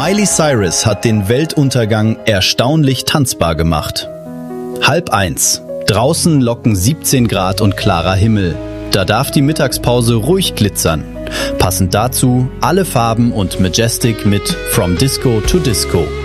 Miley Cyrus hat den Weltuntergang erstaunlich tanzbar gemacht. 12:30. Draußen locken 17 Grad und klarer Himmel. Da darf die Mittagspause ruhig glitzern. Passend dazu alle Farben und Majestic mit From Disco to Disco.